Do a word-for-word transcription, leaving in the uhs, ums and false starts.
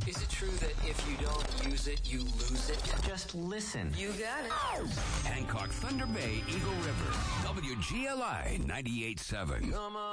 Is it true that if you don't use it, you lose it? Just listen. You got it. Hancock, Thunder Bay, Eagle River. W G L I ninety-eight point seven. Come on.